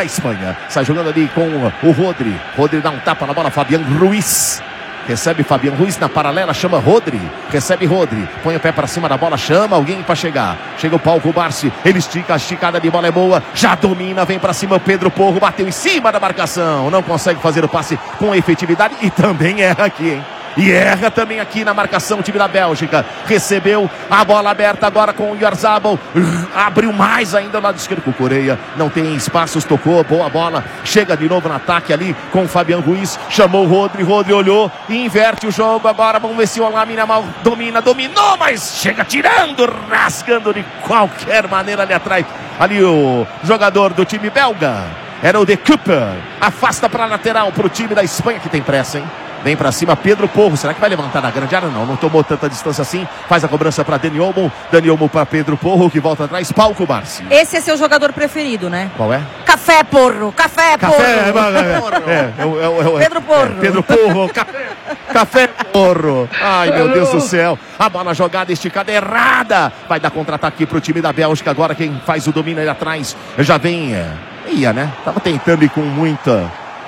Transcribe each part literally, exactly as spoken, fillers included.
da Espanha. Sai jogando ali com o Rodri. Rodri dá um tapa na bola, Fabián Ruiz. Recebe Fabián Ruiz na paralela, chama Rodri. Recebe Rodri, põe o pé para cima da bola, chama alguém para chegar. Chega o Pau Cubarsí, ele estica, a esticada de bola é boa. Já domina, vem para cima o Pedro Porro, bateu em cima da marcação. Não consegue fazer o passe com efetividade e também erra aqui, hein? E erra também aqui na marcação o time da Bélgica. Recebeu a bola aberta agora com o Oyarzabal. Abriu mais ainda o lado esquerdo com o Coreia. Não tem espaços, tocou, boa bola. Chega de novo no ataque ali com o Fabián Ruiz. Chamou o Rodri, Rodri olhou e inverte o jogo agora. Vamos ver se o Lamine Yamal domina, dominou, mas chega tirando, rasgando de qualquer maneira ali atrás. Ali o jogador do time belga. Era o De Cooper. Afasta para a lateral para o time da Espanha que tem pressa, hein? Vem pra cima Pedro Porro, será que vai levantar na grande área? Não, não tomou tanta distância assim. Faz a cobrança pra Dani Olmo. Dani Olmo pra Pedro Porro, que volta atrás. Pau Cubarsí. Esse é seu jogador preferido, né? Qual é? Café Porro, Café Porro. Café, é, é, é, é, Pedro Porro. É, Pedro Porro, Café, Café Porro. Ai, meu Deus do céu. A bola jogada, esticada, errada. Vai dar contra-ataque pro time da Bélgica. Agora quem faz o domínio aí atrás já vem. É, ia, né? Tava tentando ir com muita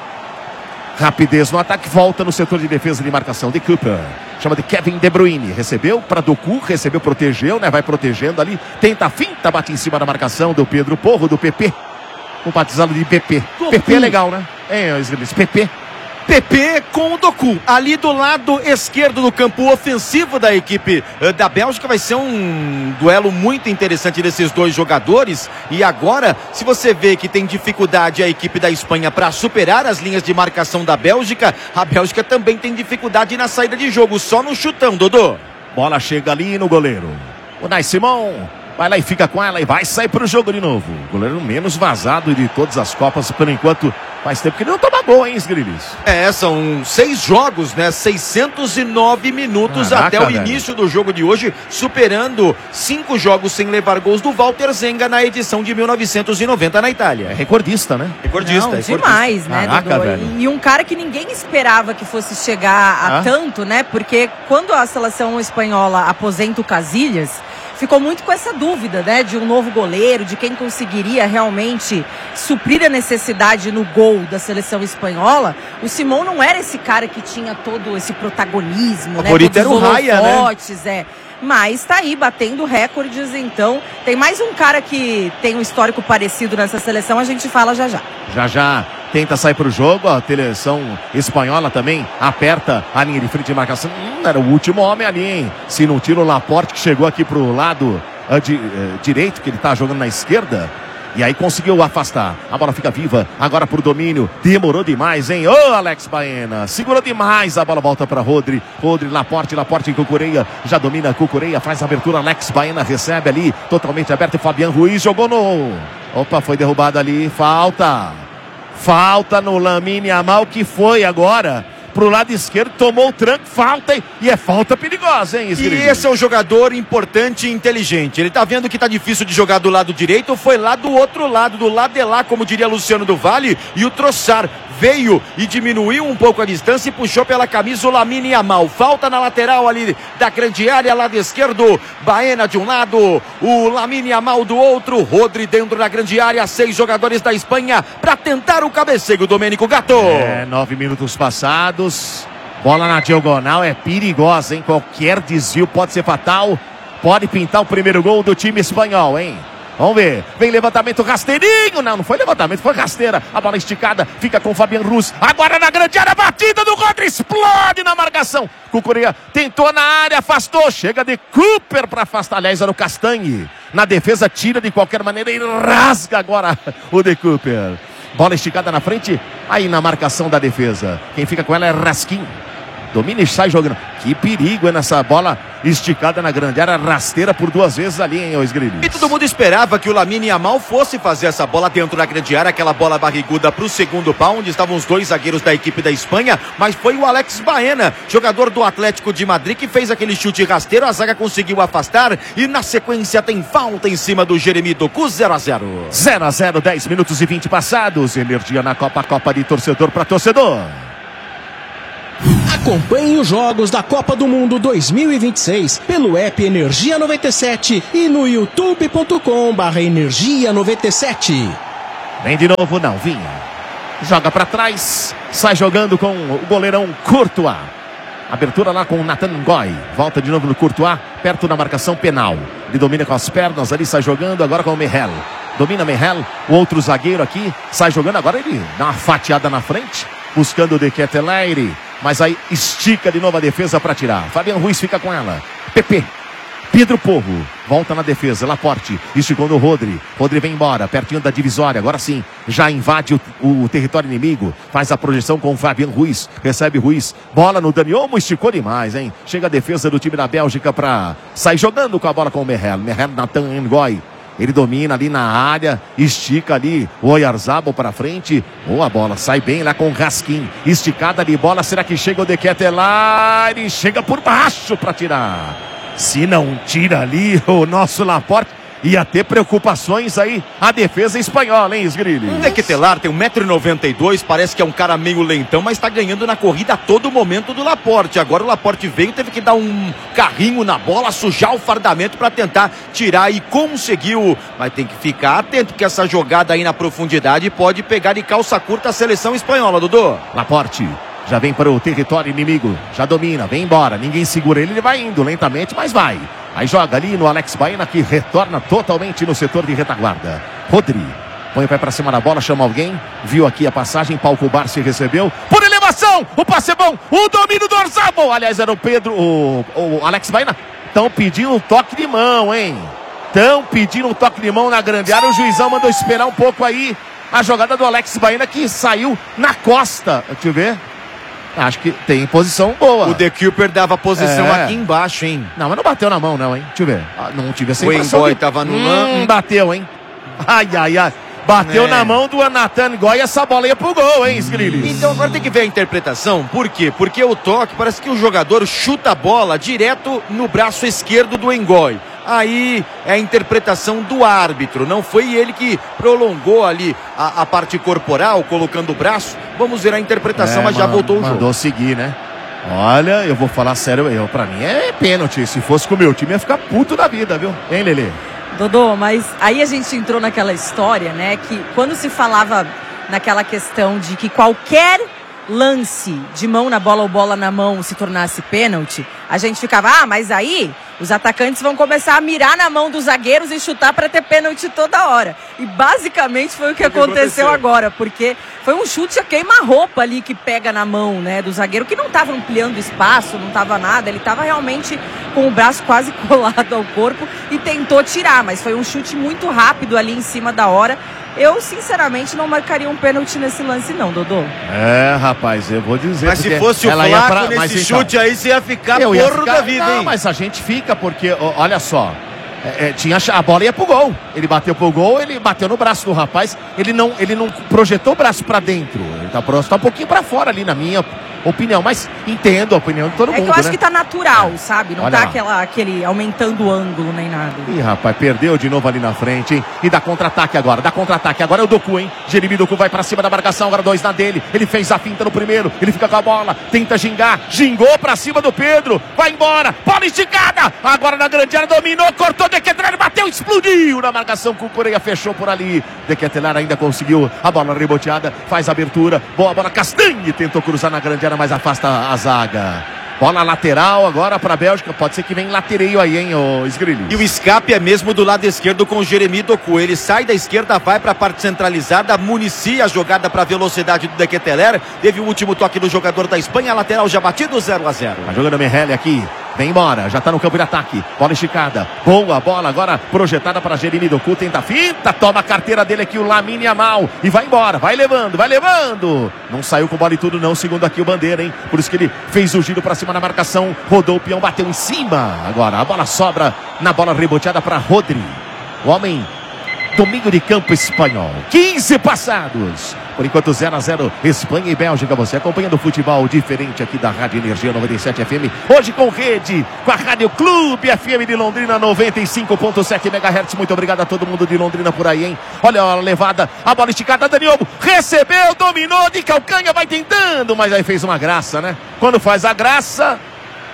rapidez no ataque, volta no setor de defesa de marcação de Cooper. Chama de Kevin De Bruyne. Recebeu para Doku, recebeu, protegeu, né? Vai protegendo ali. Tenta a finta, bate em cima da marcação do Pedro Porro, do P P. Um batizado de P P. P P é legal, né? É, P P. P P com o Doku, ali do lado esquerdo do campo ofensivo da equipe da Bélgica. Vai ser um duelo muito interessante desses dois jogadores. E agora, se você vê que tem dificuldade a equipe da Espanha para superar as linhas de marcação da Bélgica, a Bélgica também tem dificuldade na saída de jogo, só no chutão, Dodô. Bola chega ali no goleiro. O Nai Simão vai lá e fica com ela e vai sair pro jogo de novo. O goleiro menos vazado de todas as Copas, por enquanto. Faz tempo que ele não toma gol, hein, Sgrilis? É, são seis jogos, né? seiscentos e nove minutos. Caraca, até o velho. Início do jogo de hoje, superando cinco jogos sem levar gols do Walter Zenga na edição de mil novecentos e noventa na Itália. É recordista, né? Recordista. Não, recordista. Demais, né, Caraca, Dodô? velho. E um cara que ninguém esperava que fosse chegar a ah? tanto, né? Porque quando a seleção espanhola aposenta o Casillas, ficou muito com essa dúvida, né? De um novo goleiro, de quem conseguiria realmente suprir a necessidade no gol da seleção espanhola. O Simão não era esse cara que tinha todo esse protagonismo, o né? favorito era o Raya, né? É. Mas tá aí, batendo recordes, então. Tem mais um cara que tem um histórico parecido nessa seleção, a gente fala já já. Já já tenta sair pro jogo, a seleção espanhola também aperta a linha de frente de marcação. Hum, era o último homem ali, hein? Se não tira o Laporte, que chegou aqui pro lado uh, di, uh, direito, que ele tá jogando na esquerda. E aí conseguiu afastar. A bola fica viva. Agora pro domínio. Demorou demais, hein? Ô, oh, Alex Baena. Segurou demais. A bola volta para Rodri. Rodri, Laporte, Laporte em Cucureia. Já domina Cucureia. Faz a abertura. Alex Baena recebe ali. Totalmente aberto. E Fabián Ruiz jogou no... Opa, foi derrubado ali. Falta. Falta no Lamine Yamal, que foi agora pro lado esquerdo, tomou o tranco, falta, e é falta perigosa, hein, Esgrido? E esse é um jogador importante e inteligente. Ele tá vendo que tá difícil de jogar do lado direito, foi lá do outro lado, do lado de lá, como diria Luciano do Vale, e o Trossard veio e diminuiu um pouco a distância e puxou pela camisa o Lamine Yamal. Falta na lateral ali da grande área, lado esquerdo, Baena de um lado, o Lamine Yamal do outro, Rodri dentro da grande área, seis jogadores da Espanha para tentar o cabeceio, Domênico Gato. É, nove minutos passados. Bola na diagonal é perigosa, hein? Qualquer desvio pode ser fatal. Pode pintar o primeiro gol do time espanhol, hein? Vamos ver. Vem levantamento, rasteirinho. Não, não foi levantamento, foi rasteira. A bola esticada, fica com o Fabián Ruiz. Agora na grande área, batida do Rodri. Explode na marcação. Cucureia tentou na área, afastou. Chega de Cooper para afastar. Aliás, era o Castanhe. Na defesa, tira de qualquer maneira e rasga agora o de Cooper. Bola esticada na frente, aí na marcação da defesa. Quem fica com ela é Raskin. Domina e sai jogando. Que perigo é nessa bola esticada na grande área, rasteira por duas vezes ali, hein, os Grilos. E todo mundo esperava que o Lamine Yamal fosse fazer essa bola dentro da grande área, aquela bola barriguda para o segundo pau, onde estavam os dois zagueiros da equipe da Espanha, mas foi o Alex Baena, jogador do Atlético de Madrid, que fez aquele chute rasteiro, a zaga conseguiu afastar e na sequência tem falta em cima do Jeremy Doku, zero a zero. zero a zero, dez minutos e vinte passados. Energia na Copa, Copa de torcedor para torcedor. Acompanhe os jogos da Copa do Mundo dois mil e vinte e seis pelo app Energia noventa e sete e no youtube ponto com barra Energia noventa e sete. Vem de novo, não, Vinha. Joga pra trás, sai jogando com o goleirão Courtois. Abertura lá com o Nathan Ngoy. Volta de novo no Courtois, perto da marcação penal. Ele domina com as pernas ali, sai jogando agora com o Mehel. Domina Mehel, o outro zagueiro aqui, sai jogando, agora ele dá uma fatiada na frente, buscando o De Ketelaere, mas aí estica de novo a defesa para tirar. Fabian Ruiz fica com ela. Pepe. Pedro Porro, volta na defesa, Laporte, esticou no Rodri, Rodri vem embora, pertinho da divisória, agora sim, já invade o, o território inimigo, faz a projeção com o Fabian Ruiz, recebe Ruiz, bola no Dani Olmo, esticou demais, hein, chega a defesa do time da Bélgica para sair jogando com a bola com o Mehel, Mehel, Nathan Ngoy, ele domina ali na área, estica ali o Oyarzabal para frente, boa bola, sai bem lá com o Raskin, esticada de bola, será que chega o De Ketelaere, chega por baixo para tirar. Se não tira ali o nosso Laporte, ia ter preocupações aí a defesa espanhola, hein, Sgrilli? O De Ketelaere tem um metro e noventa e dois, parece que é um cara meio lentão, mas está ganhando na corrida a todo momento do Laporte. Agora o Laporte veio, teve que dar um carrinho na bola, sujar o fardamento para tentar tirar e conseguiu. Mas tem que ficar atento que essa jogada aí na profundidade pode pegar de calça curta a seleção espanhola, Dudu. Laporte já vem para o território inimigo, já domina, vem embora, ninguém segura ele, ele vai indo lentamente, mas vai. Aí joga ali no Alex Baena, que retorna totalmente no setor de retaguarda. Rodri, põe o pé para cima da bola, chama alguém, viu aqui a passagem, Paulo Barsi recebeu, por elevação, o passe é bom, o domínio do Oyarzabal, aliás era o Pedro, o, o Alex Baena, estão pedindo um toque de mão, hein? Estão pedindo um toque de mão na grande área, o juizão mandou esperar um pouco aí, a jogada do Alex Baena que saiu na costa, deixa eu ver. Acho que tem posição boa. O De Cooper dava posição é. aqui embaixo, hein? Não, mas não bateu na mão não, hein? Deixa eu ver. Ah, não tive essa o impressão. O Ngoy tava no hum, bateu, hein? Ai, ai, ai. Bateu é. na mão do Nathan Ngoy e essa bola ia pro gol, hein, Sgrilli? Então agora tem que ver a interpretação. Por quê? Porque o toque, parece que o jogador chuta a bola direto no braço esquerdo do Ngoy. Aí é a interpretação do árbitro. Não foi ele que prolongou ali a, a parte corporal, colocando o braço. Vamos ver a interpretação, é, mas já voltou o jogo. Mandou seguir, né? Olha, eu vou falar sério, eu, pra mim é pênalti. Se fosse com o meu time, ia ficar puto da vida, viu? Hein, Lelê? Dodô, mas aí a gente entrou naquela história, né? Que quando se falava naquela questão de que qualquer lance de mão na bola ou bola na mão se tornasse pênalti, a gente ficava, ah, mas aí os atacantes vão começar a mirar na mão dos zagueiros e chutar para ter pênalti toda hora. E basicamente foi o que, o que aconteceu, aconteceu agora, porque foi um chute a queima-roupa ali que pega na mão, né, do zagueiro, que não estava ampliando espaço, não estava nada, ele estava realmente com o braço quase colado ao corpo e tentou tirar, mas foi um chute muito rápido ali em cima da hora. Eu, sinceramente, não marcaria um pênalti nesse lance, não, Dodô. É, rapaz, eu vou dizer. Mas se fosse o Flaco pra... nesse mas, chute então, aí, você ia ficar porro ia ficar... da vida, não, hein? Mas a gente fica, porque, olha só, é, é, tinha, a bola ia pro gol. Ele bateu pro gol, ele bateu no braço do rapaz, ele não, ele não projetou o braço pra dentro. Ele tá, tá um pouquinho pra fora ali, na minha opinião, mas entendo a opinião de todo é mundo, que eu acho né? que tá natural, sabe? Não Olha tá lá. aquela, aquele aumentando o ângulo nem nada. Ih, rapaz, perdeu de novo ali na frente, hein? E dá contra-ataque agora, dá contra-ataque. Agora é o Doku, hein? Jeremy Doku vai pra cima da marcação, agora dois na dele. Ele fez a finta no primeiro, ele fica com a bola, tenta gingar, gingou pra cima do Pedro, vai embora, bola esticada. Agora na grande área, dominou, cortou, De Ketelaere, bateu, explodiu na marcação, Cucurella fechou por ali. De Ketelaere ainda conseguiu a bola reboteada, faz a abertura, boa bola, Castanhe tentou cruzar na grande área, mas afasta a zaga. Bola lateral agora para a Bélgica. Pode ser que venha latereio aí, hein, o Sgrilli. E o escape é mesmo do lado esquerdo com o Jeremy Doku. Ele sai da esquerda, vai para a parte centralizada, municia a jogada para a velocidade do De Ketelaere. Teve o último toque do jogador da Espanha, lateral já batido, zero a zero. Tá jogando Mehel aqui. Vem embora, já tá no campo de ataque. Bola esticada, boa bola agora projetada para Jeremy Doku, tenta finta, toma a carteira dele aqui o Lamine Yamal e vai embora, vai levando, vai levando. Não saiu com bola e tudo não, segundo aqui o Bandeira, hein? Por isso que ele fez o giro para cima na marcação, rodou o peão, bateu em cima. Agora a bola sobra na bola reboteada para Rodri. O homem domingo de campo espanhol. quinze passados. Por enquanto zero a zero Espanha e Bélgica. Você acompanhando o futebol diferente aqui da Rádio Energia noventa e sete F M. Hoje com rede, com a Rádio Clube F M de Londrina noventa e cinco ponto sete megahertz. Muito obrigado a todo mundo de Londrina por aí, hein? Olha a levada, a bola esticada, Dani Olmo recebeu, dominou de calcanha, vai tentando, mas aí fez uma graça, né? Quando faz a graça,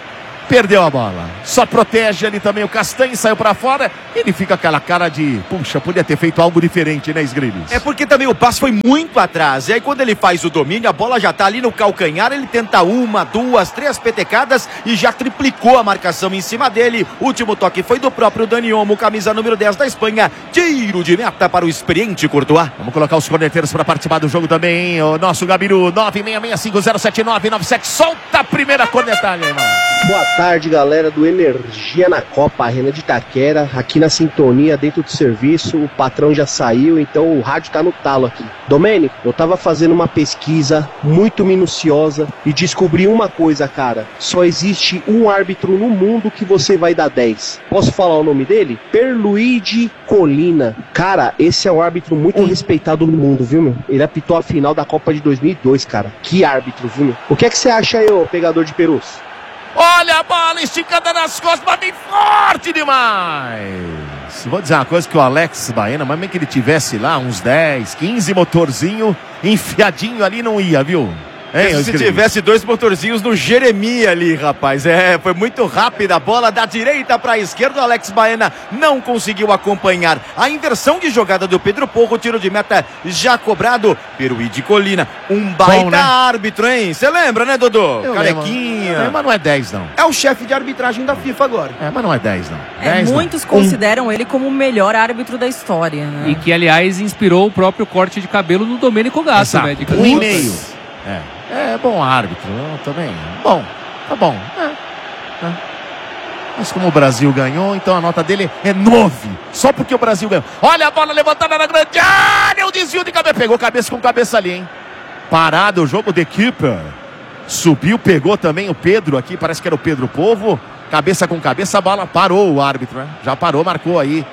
Perdeu a bola. Só protege ali também o Castanho, saiu pra fora. Ele fica aquela cara de, puxa, podia ter feito algo diferente, né, Sgrillis? É porque também o passe foi muito atrás. E aí quando ele faz o domínio, a bola já tá ali no calcanhar. Ele tenta uma, duas, três petecadas e já triplicou a marcação em cima dele. O último toque foi do próprio Dani Olmo, camisa número dez da Espanha. Tiro de meta para o experiente Courtois. Vamos colocar os corneteiros para participar do jogo também, hein? O nosso Gabiru, nove seis seis cinco zero sete nove nove sete. Solta a primeira cornetada, irmão. Boa tarde, galera do Energia na Copa, Arena de Itaquera, aqui na sintonia, dentro do serviço. O patrão já saiu, então o rádio tá no talo aqui. Domênico, eu tava fazendo uma pesquisa muito minuciosa e descobri uma coisa, cara. Só existe um árbitro no mundo que você vai dar dez. Posso falar o nome dele? Perluigi Colina. Cara, esse é um árbitro muito respeitado no mundo, viu, meu? Ele apitou a final da Copa de dois mil e dois, cara. Que árbitro, viu, meu? O que é que você acha aí, ô pegador de perus? Olha a bola esticada nas costas, mas bem forte demais. Vou dizer uma coisa, que o Alex Baena, mas mesmo que ele tivesse lá uns dez, quinze motorzinho enfiadinho ali, não ia, viu? Hein, se tivesse dois motorzinhos no Jeremias ali, rapaz. É, foi muito rápida a bola da direita para a esquerda. O Alex Baena não conseguiu acompanhar a inversão de jogada do Pedro Porro. Tiro de meta já cobrado. Perluigi Colina, um baita Bom, né? árbitro, hein? Você lembra, né, Dodô? Eu Carequinha. Lembro, mas não é dez, não. É o chefe de arbitragem da FIFA agora. É, mas não é dez, não. É, dez, muitos não. consideram um... ele como o melhor árbitro da história, né? E que, aliás, inspirou o próprio corte de cabelo no Domênico Gasso, né? De um e meio. É. É bom árbitro, eu também. Bom, tá bom. É, é. Mas como o Brasil ganhou, então a nota dele é nove. Só porque o Brasil ganhou. Olha a bola levantada na grande área. O desvio de cabeça. Pegou cabeça com cabeça ali, hein? Parado o jogo de keeper. Subiu, pegou também o Pedro aqui. Parece que era o Pedro Povo. Cabeça com cabeça, a bola parou o árbitro, né? Já parou, marcou aí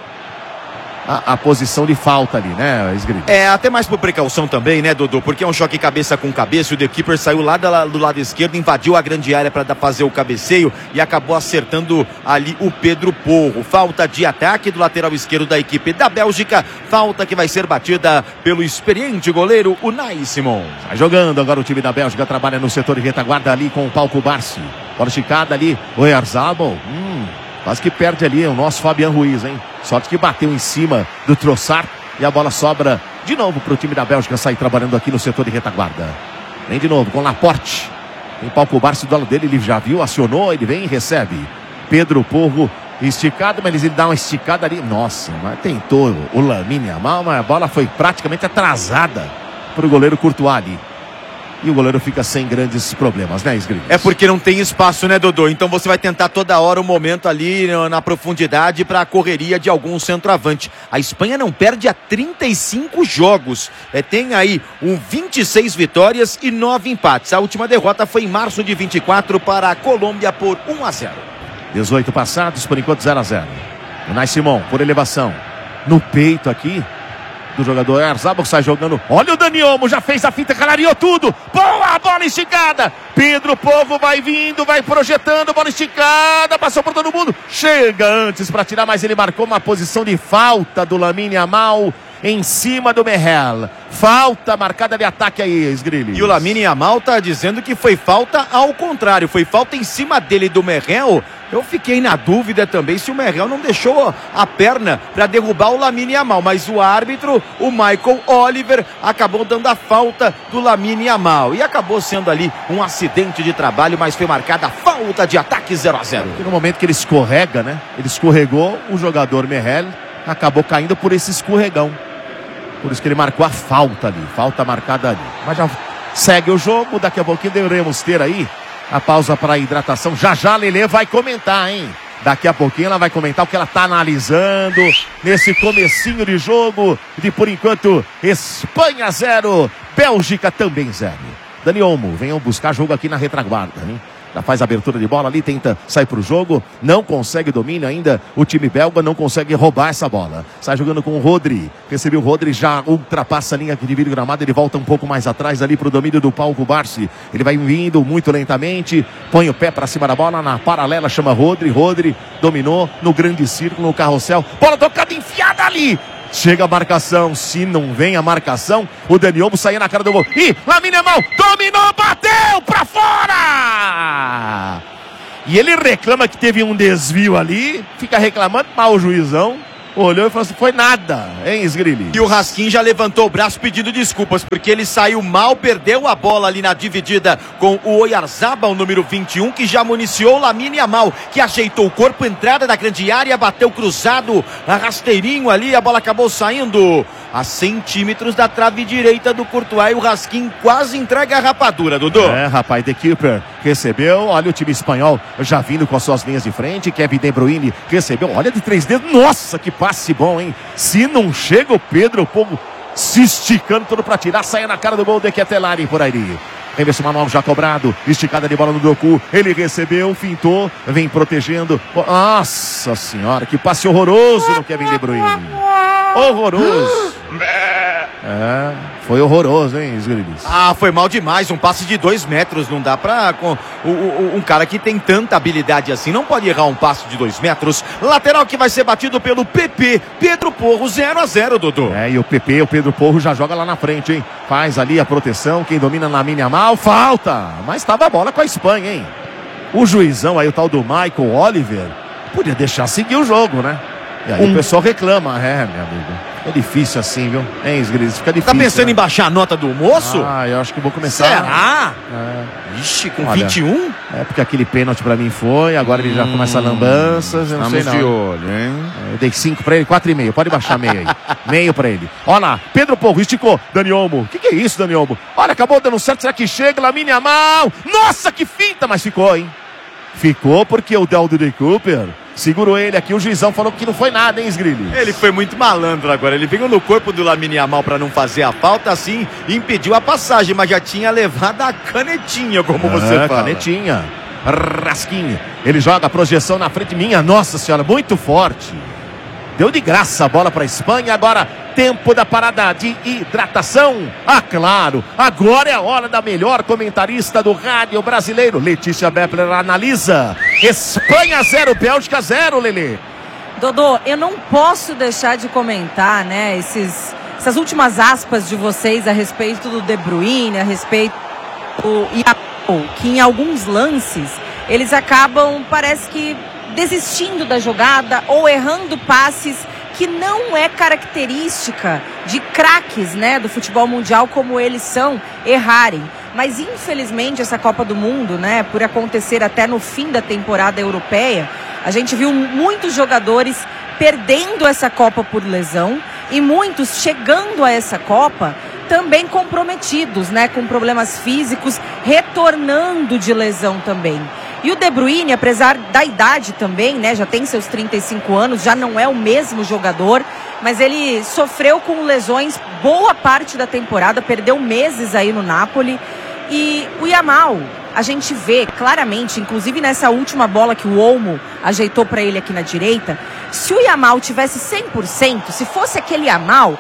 A, a posição de falta ali, né, Sgrillis? É, até mais por precaução também, né, Dodô? Porque é um choque cabeça com cabeça. O The Keeper saiu lá do lado esquerdo, invadiu a grande área para fazer o cabeceio e acabou acertando ali o Pedro Porro. Falta de ataque do lateral esquerdo da equipe da Bélgica. Falta que vai ser batida pelo experiente goleiro Unai Simon. Vai jogando agora o time da Bélgica, trabalha no setor de retaguarda ali com o Paulo Barsi. Bola esticada ali, o Oyarzabal. Hum... Quase que perde ali o nosso Fabian Ruiz, hein? Sorte que bateu em cima do Trossard e a bola sobra de novo para o time da Bélgica sair trabalhando aqui no setor de retaguarda. Vem de novo com Laporte. Tem Paulo Barsi do lado dele, ele já viu, acionou, ele vem e recebe. Pedro Porro esticado, mas ele dá uma esticada ali. Nossa, mas tentou o Lamine Yamal, mas a bola foi praticamente atrasada para o goleiro Courtois ali. E o goleiro fica sem grandes problemas, né, Sgrillis? É porque não tem espaço, né, Dodô? Então você vai tentar toda hora o um momento ali na profundidade para a correria de algum centroavante. A Espanha não perde há trinta e cinco jogos. É, tem aí um vinte e seis vitórias e nove empates. A última derrota foi em março de vinte e quatro para a Colômbia por um a zero. dezoito passados, por enquanto zero a zero. O Unai Simon, por elevação. No peito aqui do jogador Oyarzabal, sai jogando. Olha o Dani Olmo, já fez a finta, calariou tudo. Boa bola esticada. Pedro Povo vai vindo, vai projetando, bola esticada, passou por todo mundo. Chega antes para tirar, mas ele marcou uma posição de falta do Lamine Yamal em cima do Merrell. Falta marcada de ataque aí, Sgrillis. E o Lamine Yamal tá dizendo que foi falta ao contrário, foi falta em cima dele do Merrell. Eu fiquei na dúvida também se o Merrell não deixou a perna para derrubar o Lamine Yamal, mas o árbitro, o Michael Oliver, acabou dando a falta do Lamine Yamal e acabou sendo ali um acidente de trabalho, mas foi marcada a falta de ataque zero a zero. E no momento que ele escorrega, né? Ele escorregou, o jogador Merrell acabou caindo por esse escorregão. Por isso que ele marcou a falta ali, falta marcada ali. Mas já segue o jogo, daqui a pouquinho devemos ter aí a pausa para hidratação. Já já a Lelê vai comentar, hein? Daqui a pouquinho ela vai comentar o que ela está analisando nesse comecinho de jogo. De por enquanto, Espanha zero, Bélgica também zero. Dani Olmo, venham buscar jogo aqui na retaguarda, hein? Já faz a abertura de bola ali, tenta sair para o jogo, não consegue domínio ainda, o time belga não consegue roubar essa bola. Sai jogando com o Rodri, recebeu o Rodri, já ultrapassa a linha que divide o gramado, ele volta um pouco mais atrás ali para o domínio do Paulo Barsi. Ele vai vindo muito lentamente, põe o pé para cima da bola, na paralela chama Rodri, Rodri dominou no grande círculo, no carrossel, bola tocada enfiada ali. Chega a marcação, se não vem a marcação, o Dani Olmo saía na cara do gol. E Lamine Yamal dominou, bateu pra fora! E ele reclama que teve um desvio ali, fica reclamando, mal o juizão olhou e falou assim, foi nada, hein, Sgrilli? E o Raskin já levantou o braço pedindo desculpas, porque ele saiu mal, perdeu a bola ali na dividida com o Oyarzabal, número vinte e um, que já municiou o Lamine Yamal, que ajeitou o corpo, entrada da grande área, bateu cruzado, rasteirinho ali, a bola acabou saindo a centímetros da trave direita do Courtois, e o Raskin quase entrega a rapadura, Dudu. É, rapaz, The Keeper recebeu, olha o time espanhol já vindo com as suas linhas de frente, Kevin De Bruyne recebeu, olha de três dedos, nossa, que passe bom, hein? Se não chega o Pedro, o povo se esticando todo pra tirar, saia na cara do gol de Ketelari por aí. Reverso manual já cobrado, esticada de bola no Doku, ele recebeu, fintou, vem protegendo, nossa senhora, que passe horroroso no Kevin De Bruyne. Horroroso. É, foi horroroso, hein, Sgrillis? Ah, foi mal demais, um passe de dois metros, não dá pra... Com, o, o, um cara que tem tanta habilidade assim, não pode errar um passe de dois metros. Lateral que vai ser batido pelo P P, Pedro Porro, zero a zero, Dudu. É, e o P P, o Pedro Porro já joga lá na frente, hein? Faz ali a proteção, quem domina na Lamine Yamal, falta! Mas tava a bola com a Espanha, hein? O juizão aí, o tal do Michael Oliver, podia deixar seguir o jogo, né? E aí um... o pessoal reclama, é, meu amigo. É difícil assim, viu? Hein, Sgrillis? Fica difícil. Tá pensando, né, em baixar a nota do moço? Ah, eu acho que vou começar. Será? É. Ixi, com Olha, vinte e um? É porque aquele pênalti pra mim foi, agora hum, ele já começa a lambanças, eu não sei não. De olho, hein? É, eu dei cinco pra ele, quatro e meio, pode baixar meio aí. Meio pra ele. Olha lá, Pedro Porro, esticou, Dani Olmo. Que que é isso, Dani Olmo? Olha, acabou dando certo, será que chega? Lamine Yamal. Nossa, que finta, mas ficou, hein? Ficou porque o Daldo de Cooper segurou ele aqui, o juizão falou que não foi nada, hein, Sgrilli? Ele foi muito malandro agora, ele veio no corpo do Lamine Yamal para não fazer a falta, assim, impediu a passagem, mas já tinha levado a canetinha, como é, você fala. Canetinha, Raskin, ele joga a projeção na frente, minha nossa senhora, muito forte. Deu de graça a bola para a Espanha, agora tempo da parada de hidratação. Ah, claro, agora é a hora da melhor comentarista do rádio brasileiro. Letícia Bepler analisa. Espanha zero, Bélgica zero, Lelê. Dodô, eu não posso deixar de comentar, né, esses, essas últimas aspas de vocês a respeito do De Bruyne, a respeito do Yamal, que em alguns lances eles acabam, parece que, desistindo da jogada ou errando passes que não é característica de craques, né, do futebol mundial como eles são, errarem. Mas infelizmente essa Copa do Mundo, né, por acontecer até no fim da temporada europeia, a gente viu muitos jogadores perdendo essa Copa por lesão e muitos chegando a essa Copa também comprometidos, né, com problemas físicos, retornando de lesão também. E o De Bruyne, apesar da idade também, né, já tem seus trinta e cinco anos, já não é o mesmo jogador, mas ele sofreu com lesões boa parte da temporada, perdeu meses aí no Napoli. E o Yamal, a gente vê claramente, inclusive nessa última bola que o Olmo ajeitou para ele aqui na direita, se o Yamal tivesse cem por cento, se fosse aquele Yamal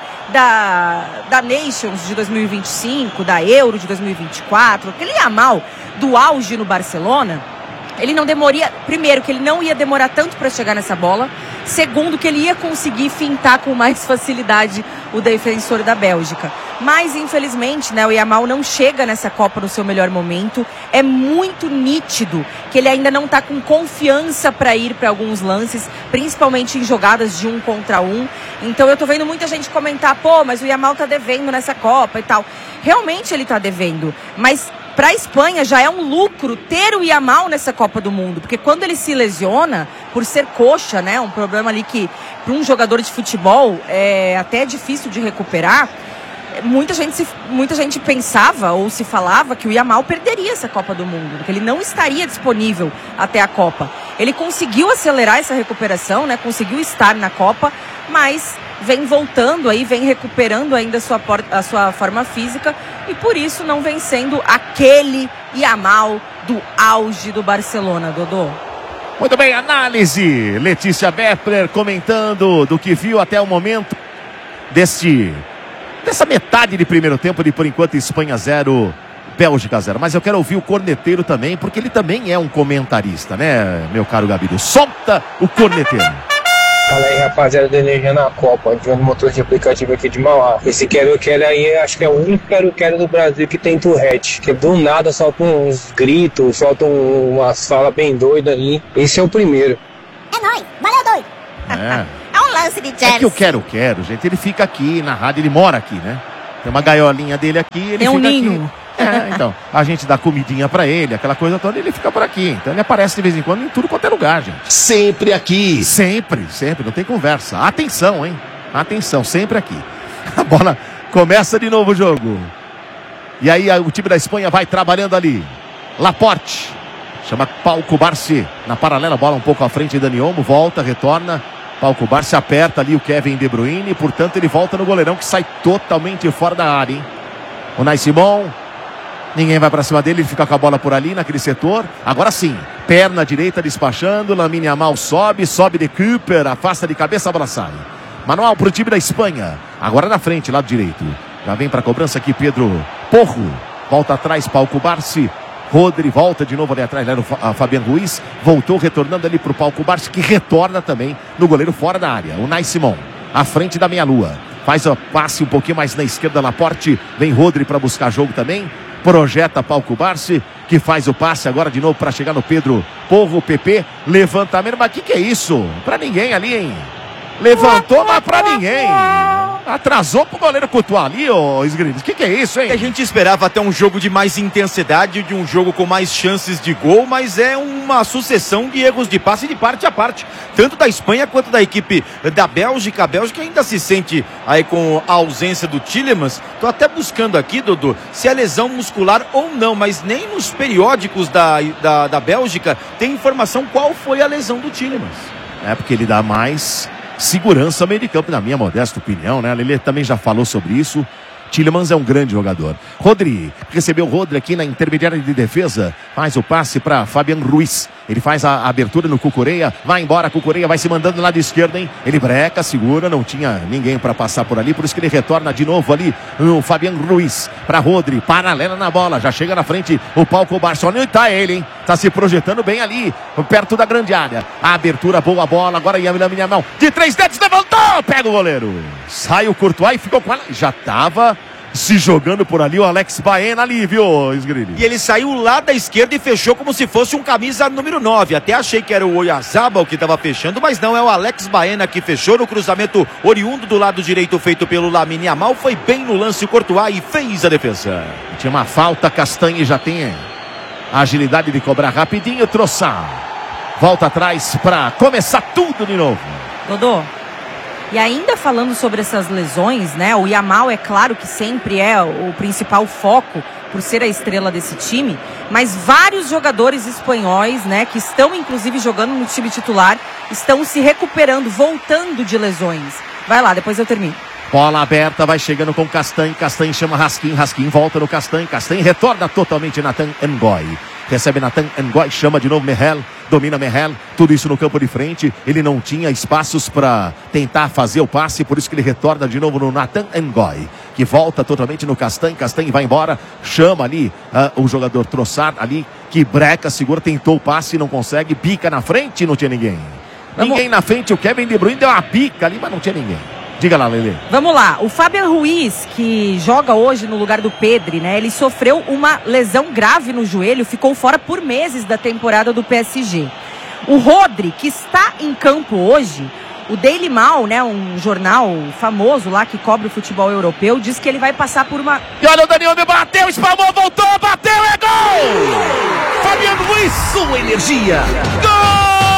da, da Nations de dois mil e vinte e cinco, da Euro de dois mil e vinte e quatro, aquele Yamal do auge no Barcelona, ele não demoria, primeiro, que ele não ia demorar tanto para chegar nessa bola, segundo, que ele ia conseguir fintar com mais facilidade o defensor da Bélgica. Mas, infelizmente, né, o Yamal não chega nessa Copa no seu melhor momento. É muito nítido que ele ainda não está com confiança para ir para alguns lances, principalmente em jogadas de um contra um. Então eu tô vendo muita gente comentar, pô, mas o Yamal tá devendo nessa Copa e tal. Realmente ele tá devendo, mas para a Espanha já é um lucro ter o Yamal nessa Copa do Mundo, porque quando ele se lesiona, por ser coxa, né, um problema ali que para um jogador de futebol é até difícil de recuperar, muita gente, se, muita gente pensava ou se falava que o Yamal perderia essa Copa do Mundo, que ele não estaria disponível até a Copa. Ele conseguiu acelerar essa recuperação, né, conseguiu estar na Copa, mas vem voltando aí, vem recuperando ainda a sua, a sua forma física e por isso não vem sendo aquele Yamal do auge do Barcelona, Dodô. Muito bem, análise. Letícia Bepler comentando do que viu até o momento deste, dessa metade de primeiro tempo de, por enquanto, Espanha zero, Bélgica zero. Mas eu quero ouvir o corneteiro também, porque ele também é um comentarista, né, meu caro Gabido? Solta o corneteiro. Fala aí, rapaziada do Energia na Copa, Johnny, motor de aplicativo aqui de Mauá. Esse quero-quero aí, acho que é o único quero-quero do Brasil que tem Tourette, que do nada solta uns gritos, solta um, umas falas bem doidas aí. Esse é o primeiro. É nóis, valeu doido. É. É um lance de jazz. É que eu quero, quero, gente. Ele fica aqui na rádio, ele mora aqui, né? Tem uma gaiolinha dele aqui, ele Tem um fica ninho. aqui. É, então, a gente dá comidinha pra ele, aquela coisa toda, ele fica por aqui. Então ele aparece de vez em quando em tudo quanto é lugar, gente. Sempre aqui. Sempre, sempre, não tem conversa. Atenção, hein? Atenção, sempre aqui. A bola começa de novo o jogo. E aí o time da Espanha vai trabalhando ali. Laporte, chama Pau Cubarsí. Na paralela, bola um pouco à frente de Dani Olmo, volta, retorna. Pau Cubarsí aperta ali o Kevin De Bruyne, portanto ele volta no goleirão que sai totalmente fora da área, hein? O Unai Simon, ninguém vai pra cima dele, ele fica com a bola por ali, naquele setor. Agora sim, perna direita despachando, Lamine Yamal sobe, sobe de Cooper, afasta de cabeça, a bola sai. Manual pro time da Espanha, agora na frente, lado direito. Já vem pra cobrança aqui Pedro Porro, volta atrás, Pau Cubarsí. Rodri volta de novo ali atrás, né, no Fabian Ruiz, voltou retornando ali pro Pau Cubarsí, que retorna também no goleiro fora da área. O Unai Simon, à frente da meia-lua, faz o passe um pouquinho mais na esquerda, Laporte, vem Rodri para buscar jogo também, projeta Pau Cubarsí, que faz o passe agora de novo para chegar no Pedro Porro, P P, levantamento, mas o que que é isso? Para ninguém ali, hein? Levantou, mas pra ninguém. Atrasou pro goleiro Courtois ali, ô Esgrides. O que que é isso, hein? A gente esperava até um jogo de mais intensidade, de um jogo com mais chances de gol, mas é uma sucessão de erros de passe de parte a parte, tanto da Espanha quanto da equipe da Bélgica. A Bélgica ainda se sente aí com a ausência do Tielemans. Tô até buscando aqui, Dodô, se é lesão muscular ou não, mas nem nos periódicos da, da, da Bélgica tem informação qual foi a lesão do Tielemans. É porque ele dá mais segurança meio de campo, na minha modesta opinião, né? A Lelê também já falou sobre isso. Tielemans é um grande jogador. Rodri, recebeu o Rodri aqui na intermediária de defesa, faz o passe para Fabian Ruiz. Ele faz a abertura no Cucurella, vai embora, Cucurella vai se mandando do lado esquerdo, hein? Ele breca, segura, não tinha ninguém para passar por ali, por isso que ele retorna de novo ali o Fabian Ruiz para Rodri, paralela na bola, já chega na frente o Pau Cubarsí. Onde tá ele, hein? Tá se projetando bem ali, perto da grande área. A abertura, boa bola, agora Lamine Yamal, de três dedos, levantou, pega o goleiro. Sai o Courtois e ficou com ela, já tava se jogando por ali o Alex Baena ali, viu, Esgrini? E ele saiu lá da esquerda e fechou como se fosse um camisa número nove. Até achei que era o Oyarzabal que estava fechando, mas não, é o Alex Baena que fechou no cruzamento oriundo do lado direito feito pelo Lamine Yamal. Foi bem no lance o Courtois e fez a defesa. Tinha uma falta, Castanhe já tem a agilidade de cobrar rapidinho, Troçar. Volta atrás para começar tudo de novo. Dodô, e ainda falando sobre essas lesões, né? O Yamal é claro que sempre é o principal foco por ser a estrela desse time, mas vários jogadores espanhóis, né, que estão inclusive jogando no time titular, estão se recuperando, voltando de lesões. Vai lá, depois eu termino. Bola aberta, vai chegando com Castanhe, Castanhe chama Raskin, Raskin volta no Castanhe, Castanhe retorna totalmente Nathan Ngoy. Recebe Nathan Ngoy, chama de novo Merrell, domina Merrell, tudo isso no campo de frente. Ele não tinha espaços para tentar fazer o passe, por isso que ele retorna de novo no Nathan Ngoy, que volta totalmente no Castanhe. Castanhe vai embora, chama ali uh, o jogador Trossard ali, que breca, segura, tentou o passe, não consegue, pica na frente e não tinha ninguém. Vamos. Ninguém na frente, o Kevin De Bruyne deu uma pica ali, mas não tinha ninguém. Diga lá, Lelê. Vamos lá. O Fabian Ruiz, que joga hoje no lugar do Pedri, né? Ele sofreu uma lesão grave no joelho, ficou fora por meses da temporada do P S G. O Rodri, que está em campo hoje, o Daily Mail, né? Um jornal famoso lá que cobre o futebol europeu, diz que ele vai passar por uma... E olha o Daniel, bateu, espalmou, voltou, bateu, é gol! Fabian Ruiz, sua energia. Gol!